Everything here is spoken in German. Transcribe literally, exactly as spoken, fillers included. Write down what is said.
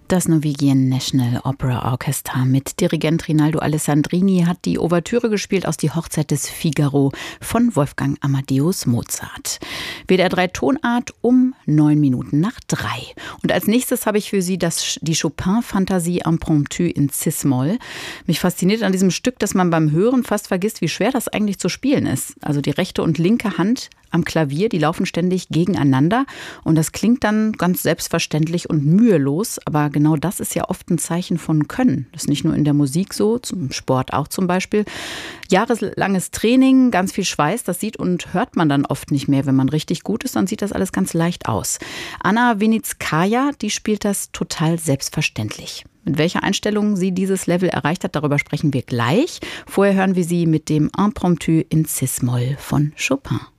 Das Norwegian National Opera Orchestra mit Dirigent Rinaldo Alessandrini hat die Ouvertüre gespielt aus Die Hochzeit des Figaro von Wolfgang Amadeus Mozart. W D R drei Tonart um neun Minuten nach drei. Und als nächstes habe ich für Sie das, die Chopin-Fantasie Impromptu in Cis-Moll. Mich fasziniert an diesem Stück, dass man beim Hören fast vergisst, wie schwer das eigentlich zu spielen ist. Also die rechte und linke Hand am Klavier, die laufen ständig gegeneinander und das klingt dann ganz selbstverständlich und mühelos, aber genau das ist ja oft ein Zeichen von Können. Das ist nicht nur in der Musik so, zum Sport auch zum Beispiel. Jahreslanges Training, ganz viel Schweiß, das sieht und hört man dann oft nicht mehr. Wenn man richtig gut ist, dann sieht das alles ganz leicht aus. Anna Winitskaya, die spielt das total selbstverständlich. Mit welcher Einstellung sie dieses Level erreicht hat, darüber sprechen wir gleich. Vorher hören wir sie mit dem Impromptu in Cis-Moll von Chopin.